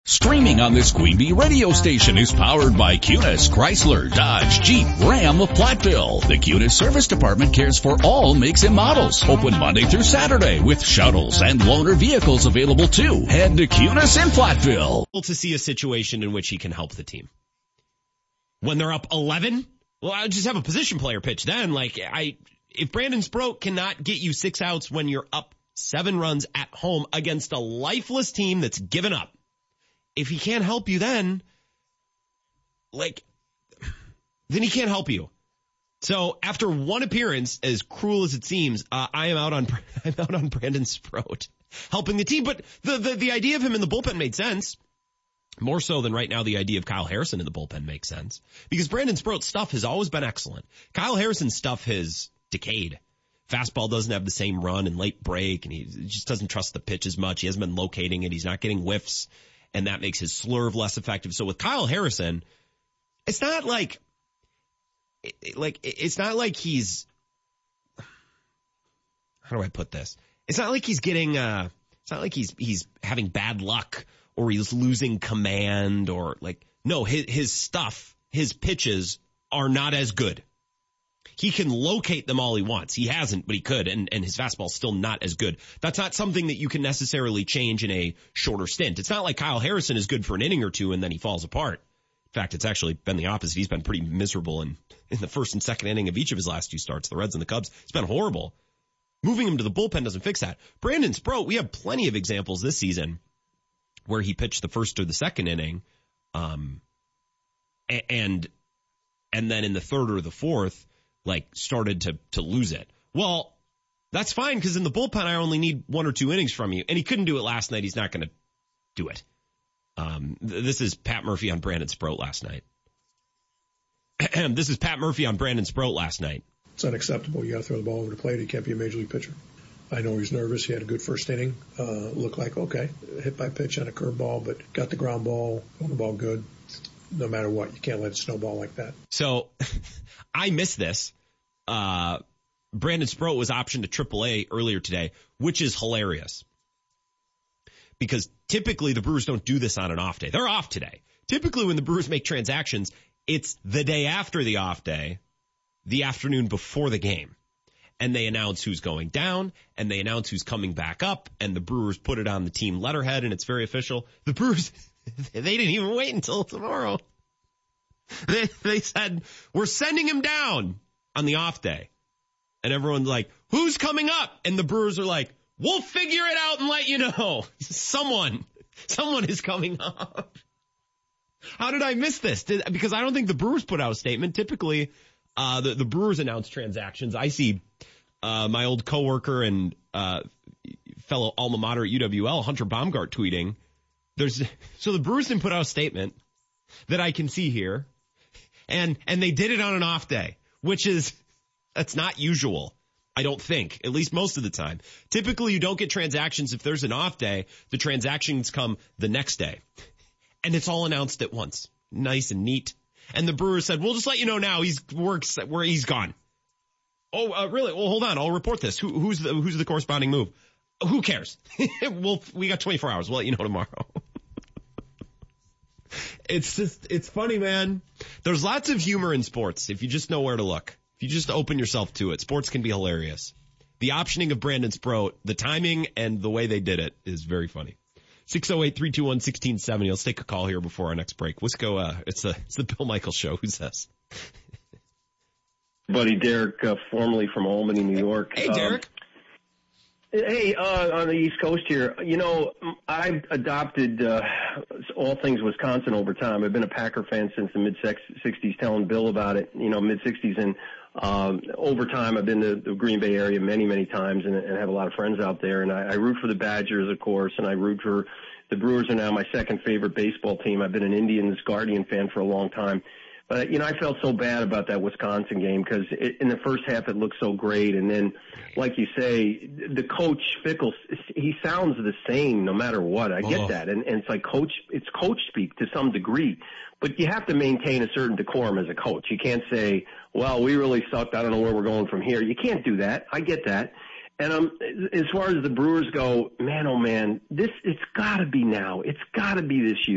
Streaming on this Queen Bee radio station is powered by Cunis, Chrysler, Dodge, Jeep, Ram of Platteville. The Cunis Service Department cares for all makes and models. Open Monday through Saturday with shuttles and loaner vehicles available too. Head to Cunis in Platteville. To see a situation in which he can help the team. When they're up 11, well, I'll just have a position player pitch then. If Brandon Sproat cannot get you 6 outs when you're up 7 runs at home against a lifeless team that's given up, if he can't help you then he can't help you. So after one appearance, as cruel as it seems, I'm out on Brandon Sproat helping the team. But the idea of him in the bullpen made sense. More so than right now, the idea of Kyle Harrison in the bullpen makes sense. Because Brandon Sproat's stuff has always been excellent. Kyle Harrison's stuff has decayed. Fastball doesn't have the same run and late break, and he just doesn't trust the pitch as much. He hasn't been locating it. He's not getting whiffs. And that makes his slurve less effective. So with Kyle Harrison, it's not like he's, how do I put this? It's not like he's getting, it's not like he's having bad luck or he's losing command or no, his stuff, his pitches are not as good. He can locate them all he wants. He hasn't, but he could, and his fastball's still not as good. That's not something that you can necessarily change in a shorter stint. It's not like Kyle Harrison is good for an inning or two and then he falls apart. In fact, it's actually been the opposite. He's been pretty miserable in the first and second inning of each of his last 2 starts, the Reds and the Cubs. It's been horrible. Moving him to the bullpen doesn't fix that. Brandon Sproat, we have plenty of examples this season where he pitched the first or the second inning, and then in the third or the fourth, started to lose it. Well, that's fine because in the bullpen, I only need 1 or 2 innings from you. And he couldn't do it last night. He's not going to do it. This is Pat Murphy on Brandon Sproat last night. This is Pat Murphy on Brandon Sproat last night. It's unacceptable. You got to throw the ball over the plate. He can't be a major league pitcher. I know he's nervous. He had a good first inning. Looked like, okay, hit by pitch on a curveball, but got the ground ball, thrown the ball good. No matter what, you can't let it snowball like that. So I missed this. Brandon Sproat was optioned to AAA earlier today, which is hilarious. Because typically the Brewers don't do this on an off day. They're off today. Typically when the Brewers make transactions, it's the day after the off day, the afternoon before the game. And they announce who's going down, and they announce who's coming back up, and the Brewers put it on the team letterhead, and it's very official. The Brewers, they didn't even wait until tomorrow. They said, we're sending him down on the off day. And everyone's like, who's coming up? And the Brewers are like, we'll figure it out and let you know. Someone is coming up. How did I miss this? Because I don't think the Brewers put out a statement. Typically, the Brewers announce transactions. I see my old coworker and fellow alma mater at UWL, Hunter Baumgart, tweeting. So the Brewers didn't put out a statement that I can see here, and they did it on an off day, that's not usual. I don't think, at least most of the time. Typically, you don't get transactions if there's an off day. The transactions come the next day, and it's all announced at once, nice and neat. And the Brewers said, we'll just let you know now he's gone. Oh, really? Well, hold on. I'll report this. Who's the corresponding move? Who cares? We got 24 hours. We'll let you know tomorrow. It's funny, man. There's lots of humor in sports if you just know where to look. If you just open yourself to it, sports can be hilarious. The optioning of Brandon Sproat, the timing and the way they did it is very funny. 608-321-1670. Let's take a call here before our next break. Let's go. It's the Bill Michaels Show. Who's this? Buddy Derek, formerly from Albany, New York. Hey, Derek. Hey, on the East Coast here, I've adopted all things Wisconsin over time. I've been a Packer fan since the mid-'60s, telling Bill about it, mid-'60s. And over time, I've been to the Green Bay area many, many times and have a lot of friends out there. And I root for the Badgers, of course, and I root for the Brewers are now my second favorite baseball team. I've been an Indians Guardian fan for a long time. But, I felt so bad about that Wisconsin game because in the first half it looked so great. And then, like you say, the coach, Fickle, he sounds the same no matter what. I get that. And it's like it's coach speak to some degree. But you have to maintain a certain decorum as a coach. You can't say, well, we really sucked. I don't know where we're going from here. You can't do that. I get that. And as far as the Brewers go, man, oh, man, it's got to be now. It's got to be this year.